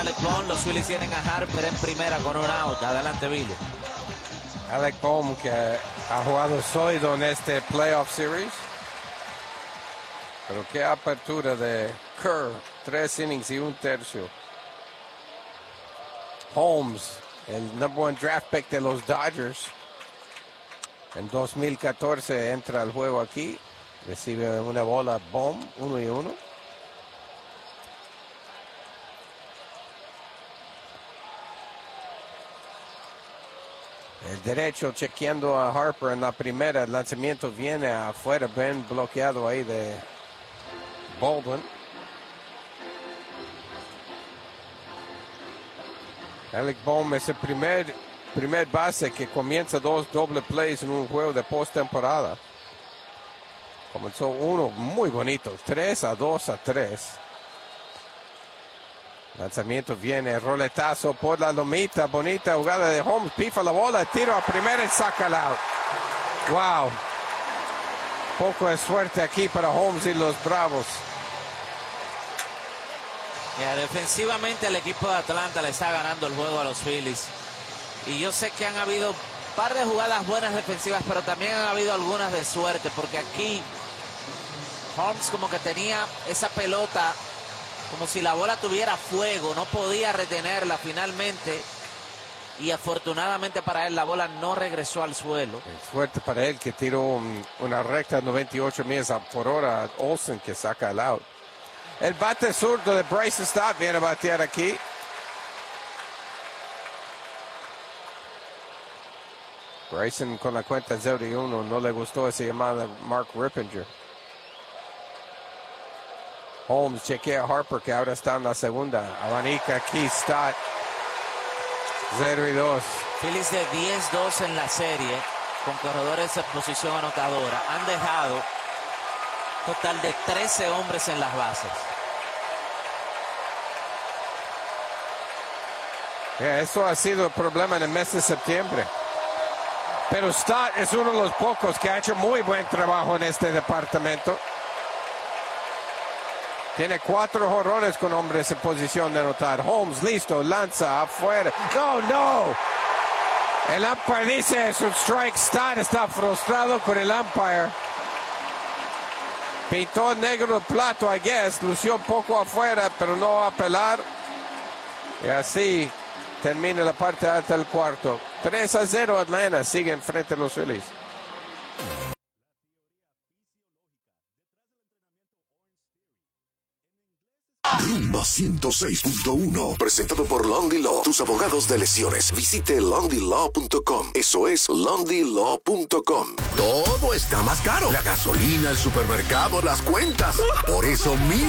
Alec Bohm, los Phillies tienen a Harper en primera con un out. Adelante, Billy. Alec Bohm, que ha jugado sólido en este playoff series. Pero qué apertura de Kerr, 3 innings y 1/3. Holmes, el number 1 draft pick de los Dodgers. En 2014 entra al juego aquí. Recibe una bola Bohm, 1-1. El derecho chequeando a Harper en la primera. El lanzamiento viene afuera. Bien bloqueado ahí de Baldwin. Alec Bohm es el primer base que comienza 2 doble plays en un juego de postemporada. Comenzó uno muy bonito, 3-2-3. Lanzamiento viene, roletazo por la lomita, bonita jugada de Holmes, pifa la bola, tiro a primera y saca el out. Wow. Poco de suerte aquí para Holmes y los Bravos. Defensivamente el equipo de Atlanta le está ganando el juego a los Phillies. Y yo sé que han habido un par de jugadas buenas defensivas, pero también han habido algunas de suerte, porque aquí Holmes como que tenía esa pelota como si la bola tuviera fuego, no podía retenerla finalmente, y afortunadamente para él la bola no regresó al suelo. Suerte para él que tiró una recta de 98 millas por hora a Olsen, que saca el out. El bate zurdo de Bryson Stott viene a batear aquí. Bryson con la cuenta 0-1, no le gustó esa llamada de Mark Rippinger. Holmes chequea a Harper, que ahora está en la segunda. Abanica aquí, Stott. 0-2. Phillies de 10-2 en la serie, con corredores en posición anotadora. Han dejado total de 13 hombres en las bases. Eso ha sido el problema en el mes de septiembre. Pero Stott es uno de los pocos que ha hecho muy buen trabajo en este departamento. Tiene 4 jonrones con hombres en posición de anotar. Holmes listo, lanza afuera. No. El umpire dice es un strike. Stott está frustrado con el umpire. Pintó negro el plato, I guess. Lució un poco afuera, pero no va a apelar. Y así termina la parte alta del cuarto. 3-0 Atlanta. Sigue enfrente de los Phillies. Rumba 106.1, presentado por Lonely Law, tus abogados de lesiones. Visite lonelylaw.com. Eso es lonelylaw.com. Todo está más caro. La gasolina, el supermercado, las cuentas. Por eso